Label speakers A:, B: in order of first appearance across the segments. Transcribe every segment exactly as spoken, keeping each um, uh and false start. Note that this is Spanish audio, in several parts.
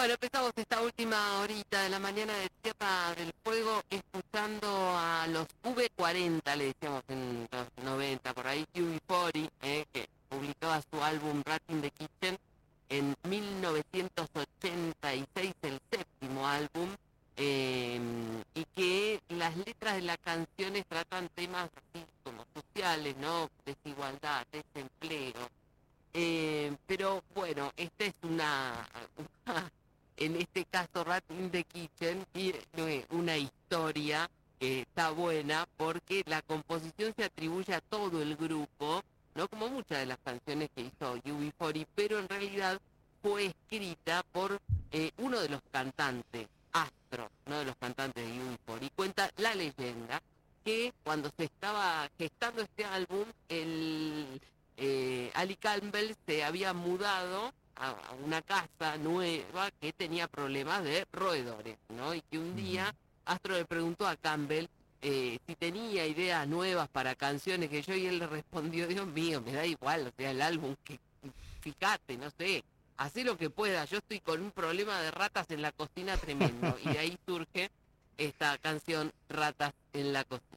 A: Bueno, empezamos esta última horita de la mañana de Tierra del Fuego escuchando a los V cuarenta, le decíamos en los noventa, por ahí, U B cuarenta, eh, que publicaba su álbum Rat in the Kitchen en mil novecientos ochenta y seis, el séptimo álbum, eh, y que las letras de las canciones tratan temas así como sociales, ¿no? Desigualdad, desempleo. Eh, pero bueno, esta es una, una en este caso Rat in the Kitchen, y eh, una historia que está buena porque la composición se atribuye a todo el grupo, no como muchas de las canciones que hizo U B cuarenta, pero en realidad fue escrita por eh, uno de los cantantes, Astro, uno de los cantantes de U B cuarenta, y cuenta la leyenda que cuando se estaba gestando este álbum, el eh, Ali Campbell se había mudado a, a una casa nueva que tenía problemas de roedores, ¿no? Y que un día Astro le preguntó a Campbell eh, si tenía ideas nuevas para canciones que yo, y él le respondió: Dios mío, me da igual, o sea, el álbum, que fíjate, no sé, hacé lo que puedas, yo estoy con un problema de ratas en la cocina tremendo. Y de ahí surge esta canción, Ratas en la cocina.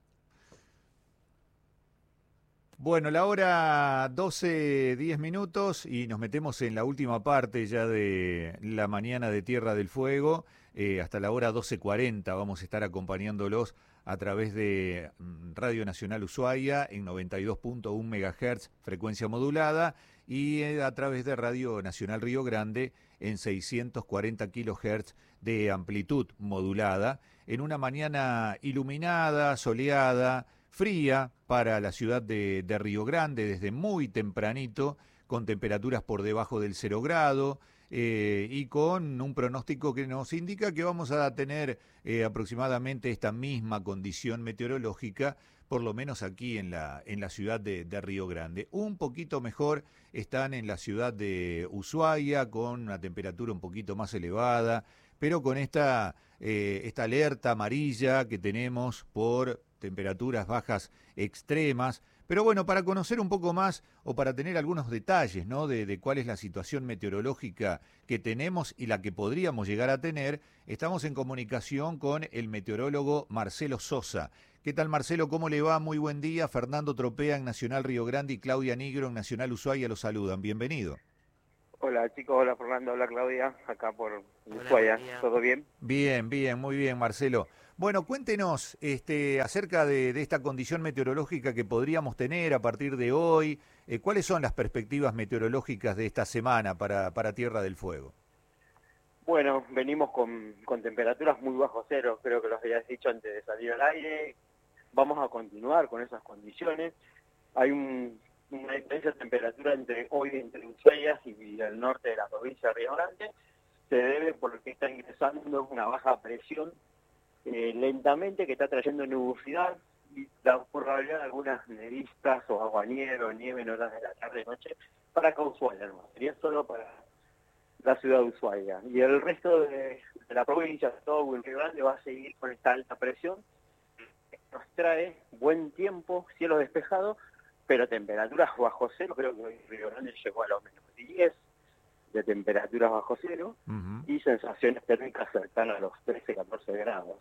B: Bueno, la hora doce, diez minutos y nos metemos en la última parte ya de la mañana de Tierra del Fuego. Eh, hasta la hora doce cuarenta vamos a estar acompañándolos a través de mm, Radio Nacional Ushuaia en noventa y dos punto uno megahertz, frecuencia modulada, y eh, a través de Radio Nacional Río Grande en seiscientos cuarenta kilohertz de amplitud modulada, en una mañana iluminada, soleada, fría para la ciudad de, de Río Grande desde muy tempranito, con temperaturas por debajo del cero grado, eh, y con un pronóstico que nos indica que vamos a tener eh, aproximadamente esta misma condición meteorológica, por lo menos aquí en la, en la ciudad de, de Río Grande. Un poquito mejor están en la ciudad de Ushuaia, con una temperatura un poquito más elevada, pero con esta, eh, esta alerta amarilla que tenemos por temperaturas bajas extremas. Pero bueno, para conocer un poco más o para tener algunos detalles, ¿no?, de, de cuál es la situación meteorológica que tenemos y la que podríamos llegar a tener, estamos en comunicación con el meteorólogo Marcelo Sosa. ¿Qué tal, Marcelo? ¿Cómo le va? Muy buen día. Fernando Tropea en Nacional Río Grande y Claudia Nigro en Nacional Ushuaia lo saludan. Bienvenido.
C: Hola chicos, hola Fernando, hola Claudia, acá por
A: Hola, buen
C: Ushuaia,
A: día.
C: ¿todo bien?
B: Bien, bien, muy bien, Marcelo. Bueno, cuéntenos este, acerca de, de esta condición meteorológica que podríamos tener a partir de hoy. Eh, ¿Cuáles son las perspectivas meteorológicas de esta semana para, para Tierra del Fuego?
C: Bueno, venimos con, con temperaturas muy bajo cero, creo que lo habías dicho antes de salir al aire. Vamos a continuar con esas condiciones. Hay un, una diferencia de temperatura entre hoy entre Ushuaia y el norte de la provincia de Río Grande. Se debe porque está ingresando una baja presión eh, lentamente, que está trayendo nubosidad y la probabilidad de algunas nevistas o aguanieve o nieve en horas de la tarde noche para acá Ushuaia, no, sería solo para la ciudad de Ushuaia. Y el resto de, de la provincia, todo el Río Grande, va a seguir con esta alta presión. Nos trae buen tiempo, cielo despejado, pero temperaturas bajo cero. Creo que hoy Río Grande llegó a los menos diez de temperaturas bajo cero,
B: Uh-huh.
C: y sensaciones térmicas cercanas a los trece, catorce grados.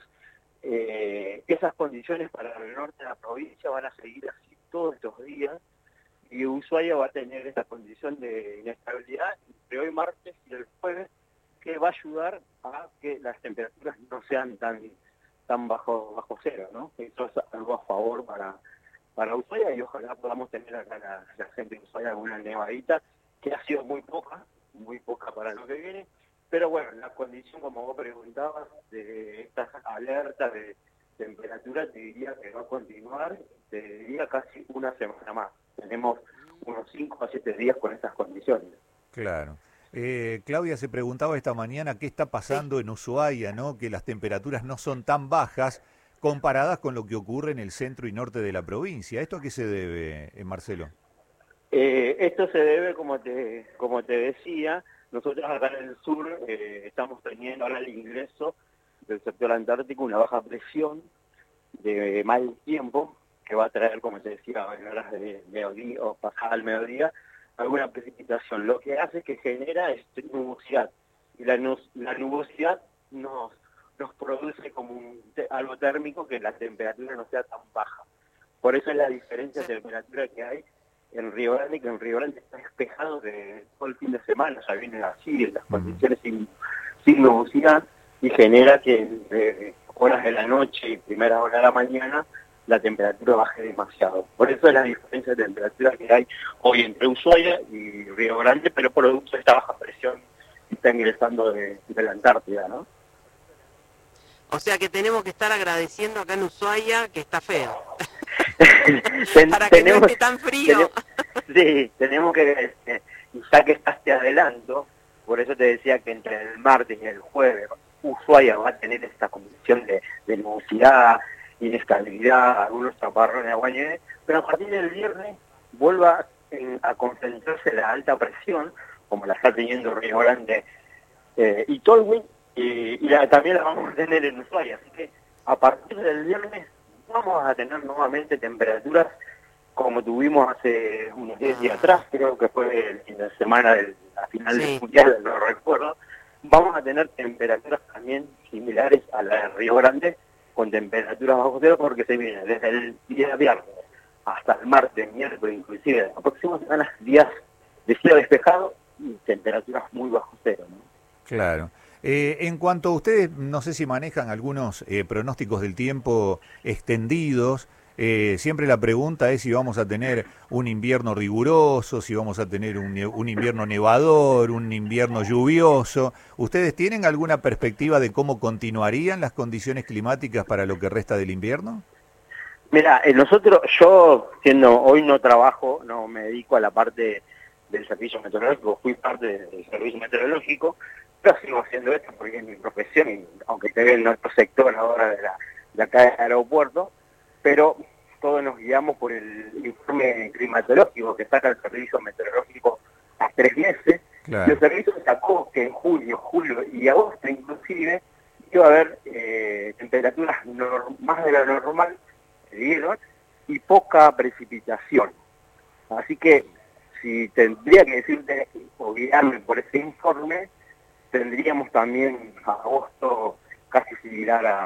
C: Eh, esas condiciones para el norte de la provincia van a seguir así todos estos días, y Ushuaia va a tener esta condición de inestabilidad entre hoy martes y el jueves, que va a ayudar a que las temperaturas no sean tan tan bajo bajo cero, ¿no? Eso es algo a favor para para Ushuaia, y ojalá podamos tener acá la, la gente de Ushuaia alguna nevadita, que ha sido muy poca, muy poca para lo que viene. Pero bueno, la condición, como vos preguntabas, de estas alertas de temperatura, te diría que va a continuar, te diría casi una semana más. Tenemos unos cinco a siete días con estas condiciones.
B: Claro. Eh, Claudia se preguntaba esta mañana qué está
A: Sí.
B: pasando en Ushuaia, ¿no? Que las temperaturas no son tan bajas comparadas con lo que ocurre en el centro y norte de la provincia. ¿Esto a qué se debe, eh, Marcelo?
C: Eh, esto se debe, como te, como te decía, nosotros acá en el sur eh, estamos teniendo ahora el ingreso del sector antártico, una baja presión de mal tiempo, que va a traer, como te decía, en horas de mediodía o pasada al mediodía, alguna precipitación. Lo que hace que genera es nubosidad. y la, nu la nubosidad nos, nos produce como un, algo térmico que la temperatura no sea tan baja. Por eso es la diferencia de temperatura que hay en Río Grande, que en Río Grande está despejado de todo el fin de semana, ya vienen así, en las condiciones sin, sin nubosidad, y genera que entre horas de la noche y primera hora de la mañana la temperatura baje demasiado. Por eso es la diferencia de temperatura que hay hoy entre Ushuaia y Río Grande, pero producto de esta baja presión que está ingresando de, de la Antártida, ¿no?
A: O sea que tenemos que estar agradeciendo acá en Ushuaia que está feo.
C: Ten,
A: Para que
C: tenemos,
A: no esté tan frío.
C: Tenemos, sí, tenemos que, eh, ya que estás te adelanto, por eso te decía que entre el martes y el jueves Ushuaia va a tener esta condición de, de nubosidad, inestabilidad, algunos chaparrones de agua nieve, pero a partir del viernes vuelva en, a concentrarse la alta presión, como la está teniendo Río Grande eh, y Tolwyn, y, y la, también la vamos a tener en Ushuaia, así que a partir del viernes vamos a tener nuevamente temperaturas como tuvimos hace unos diez días atrás, creo que fue el fin de semana de la final sí. del Mundial, no recuerdo. Vamos a tener temperaturas también similares a la de Río Grande, con temperaturas bajo cero, porque se viene desde el día viernes hasta el martes, miércoles, inclusive la próxima semana, días de cielo despejado y temperaturas muy bajo cero, ¿no?
B: Claro. Eh, en cuanto a ustedes, no sé si manejan algunos eh, pronósticos del tiempo extendidos, eh, siempre la pregunta es si vamos a tener un invierno riguroso, si vamos a tener un, un invierno nevador, un invierno lluvioso. ¿Ustedes tienen alguna perspectiva de cómo continuarían las condiciones climáticas para lo que resta del invierno?
C: Mira, eh, nosotros, yo siendo hoy no trabajo, no me dedico a la parte del servicio meteorológico, fui parte del servicio meteorológico, pero sigo haciendo esto porque es mi profesión, y aunque esté en otro sector ahora de, la, de acá del aeropuerto, pero todos nos guiamos por el informe climatológico que saca el servicio meteorológico a tres meses. Claro. Y el servicio sacó que en julio, julio y agosto inclusive iba a haber eh, temperaturas más de lo normal, se dieron, y poca precipitación. Así que si tendría que decirte o guiarme por ese informe, tendríamos también agosto casi similar a,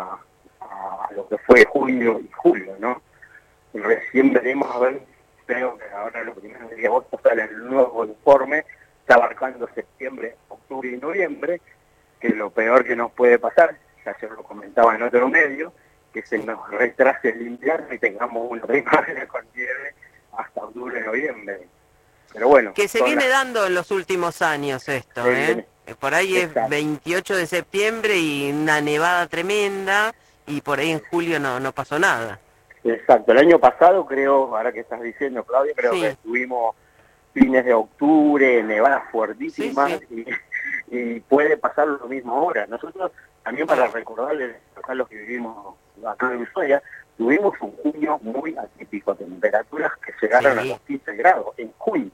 C: a lo que fue junio y julio, ¿no? Recién veremos, a ver, creo que ahora los primeros días de agosto sale el nuevo informe, está abarcando septiembre, octubre y noviembre, que lo peor que nos puede pasar, ya se lo comentaba en otro medio, que se nos retrase el invierno y tengamos una primavera con nieve hasta octubre y noviembre. Pero bueno.
A: Que se viene las... dando en los últimos años esto, ¿eh? Por ahí es Exacto. veintiocho de septiembre y una nevada tremenda, y por ahí en julio no, no pasó nada.
C: Exacto, el año pasado creo, ahora que estás diciendo, Claudia, creo sí. que tuvimos fines de octubre, nevadas fuertísimas, sí, sí. Y, y puede pasar lo mismo ahora. Nosotros, también para recordarles a los que vivimos acá en Ushuaia, tuvimos un junio muy atípico, temperaturas que llegaron sí. a los quince grados en junio.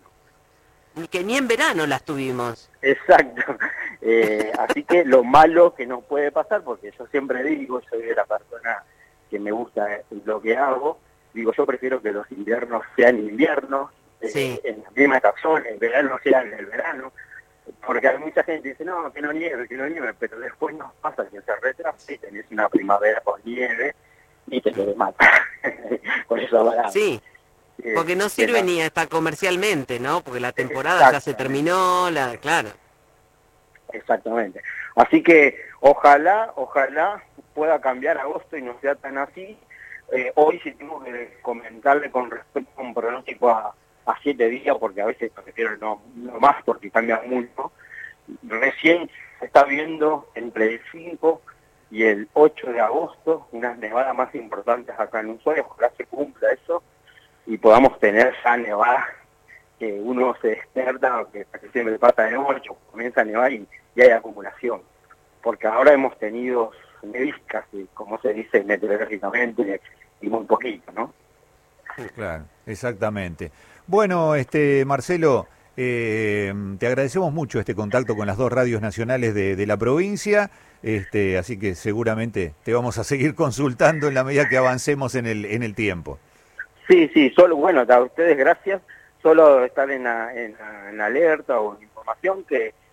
A: Y que ni en verano las tuvimos.
C: Exacto. Eh, así que lo malo que nos puede pasar, porque yo siempre digo, soy de la persona que me gusta lo que hago, digo, yo prefiero que los inviernos sean inviernos, sí. eh, en la misma estación, el verano sea en el verano, porque hay mucha gente que dice, no, que no nieve, que no nieve, pero después nos pasa que se retrasa y tenés una primavera con nieve y te lo mata. Con eso va.
A: Sí. Porque no sirve ni hasta comercialmente, ¿no? Porque la temporada ya se terminó, la claro.
C: Exactamente. Así que ojalá, ojalá pueda cambiar agosto y no sea tan así. Eh, hoy sí tengo que comentarle con respecto a un pronóstico a, a siete días, porque a veces prefiero no, no más porque cambia mucho. Recién se está viendo entre el cinco y el ocho de agosto unas nevadas más importantes acá en Ushuaia. Ojalá se cumpla eso y podamos tener ya nevadas que uno se despierta, que siempre pasa de noche, comienza a nevar y, y hay acumulación. Porque ahora hemos tenido neviscas, como se dice meteorológicamente, y muy poquito, ¿no?
B: Claro, exactamente. Bueno, este Marcelo, eh, te agradecemos mucho este contacto con las dos radios nacionales de, de la provincia, este, así que seguramente te vamos a seguir consultando en la medida que avancemos en el, en el tiempo.
C: Sí, sí, solo, bueno, a ustedes gracias, solo estar en, la, en, la, en la alerta o en información que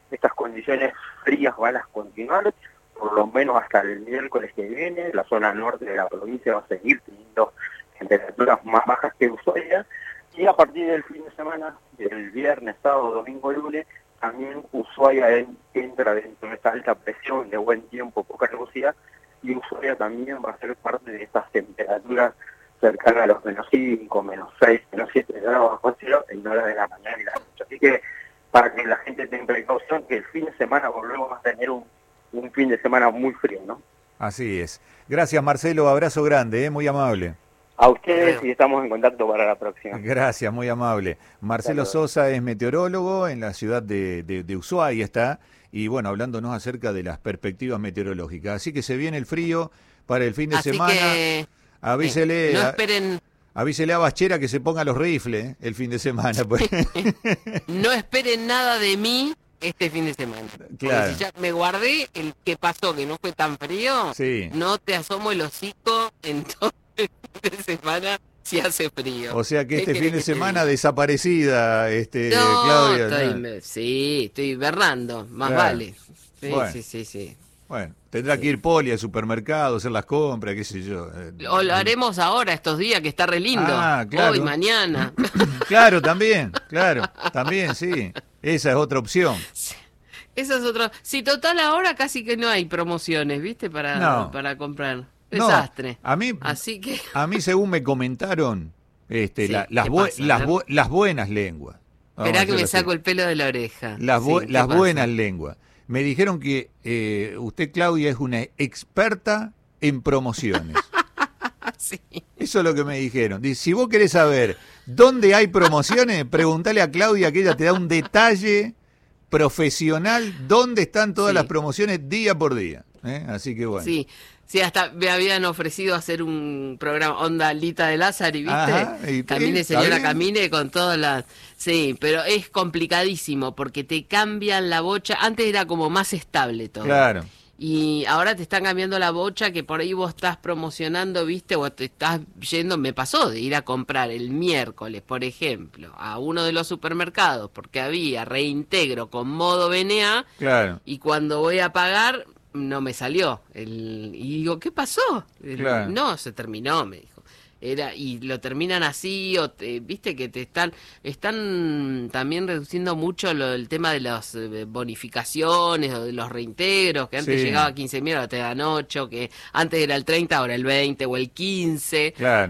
C: estas condiciones frías van a continuar, por lo menos hasta el miércoles que viene. La zona norte de la provincia va a seguir teniendo temperaturas más bajas que Ushuaia, y a partir del fin de semana, del viernes, sábado, domingo, lunes, también Ushuaia entra dentro de esta alta presión de buen tiempo, poca nubosidad, y Ushuaia también va a ser parte de estas temperaturas cercanas a los menos cinco, menos seis, menos siete grados bajo cero en horas de la mañana y la noche. Así que para que la gente tenga precaución, que el fin de semana volvemos a tener un, un fin de semana muy frío, ¿no?
B: Así es. Gracias, Marcelo, abrazo grande, ¿eh? Muy amable.
C: A ustedes, y estamos en contacto para la próxima.
B: Gracias, muy amable. Marcelo Sosa es meteorólogo en la ciudad de, de, de Ushuaia, está, y bueno, hablándonos acerca de las perspectivas meteorológicas. Así que se viene el frío para el fin de
A: Así
B: semana.
A: Que,
B: avísele,
A: eh, no esperen...
B: avísele a Bachera que se ponga los rifles, ¿eh? El fin de semana. Pues.
A: No esperen nada de mí este fin de semana.
B: Claro.
A: Si ya me guardé el que pasó, que no fue tan frío,
B: Sí.
A: no te asomo el hocico en todo el fin de semana si hace frío.
B: O sea que este
A: ¿Qué
B: fin de
A: querés que te
B: semana
A: diga?
B: desaparecida, este,
A: No,
B: Claudia.
A: estoy,
B: ¿no?
A: sí, estoy berrando, más
B: Claro.
A: vale. Sí,
B: Bueno.
A: sí, sí, sí.
B: Bueno, tendrá
A: Sí.
B: que ir Poli al supermercado, hacer las compras, qué sé yo. eh.
A: O lo haremos ahora, estos días, que está re lindo.
B: Ah, claro.
A: Hoy, mañana.
B: Claro, también, claro, también, sí. Esa es otra opción.
A: Esa es otra. Sí, total, ahora casi que no hay promociones, ¿viste? Para,
B: No.
A: para comprar.
B: No,
A: Desastre.
B: a mí,
A: Así que.
B: a mí según me comentaron, este,
A: Sí,
B: la- las,
A: ¿qué
B: bu-
A: pasa? A
B: las,
A: ver.
B: bu- las buenas lenguas. Vamos a
A: Esperá que me
B: hacerlo así.
A: saco el pelo de la oreja.
B: Las, bu-
A: Sí, ¿qué
B: las
A: pasa?
B: buenas lenguas. Me dijeron que eh, usted, Claudia, es una experta en promociones.
A: Sí.
B: Eso es lo que me dijeron. Dice, si vos querés saber dónde hay promociones, preguntale a Claudia, que ella te da un detalle profesional dónde están todas
A: Sí.
B: las promociones día por día. ¿eh? Así que bueno.
A: Sí, sí, hasta me habían ofrecido hacer un programa, onda Lita de Lázaro, ¿viste?
B: Ajá, y-
A: Camine,
B: está
A: señora,
B: bien.
A: camine con todas las... Sí, pero es complicadísimo porque te cambian la bocha. Antes era como más estable todo.
B: Claro.
A: Y ahora te están cambiando la bocha, que por ahí vos estás promocionando, ¿viste? O te estás yendo, me pasó de ir a comprar el miércoles, por ejemplo, a uno de los supermercados, porque había reintegro con modo B N A,
B: Claro.
A: y cuando voy a pagar no me salió. El, y digo, ¿qué pasó? El-
B: Claro.
A: No, se terminó, me dijo. Era, y lo terminan así, o te- viste que te están, están también reduciendo mucho lo, el tema de las eh, bonificaciones o de los reintegros, que antes
B: Sí.
A: llegaba a quince mil, ahora te dan ocho, que antes era el treinta, ahora el veinte o el quince.
B: Claro.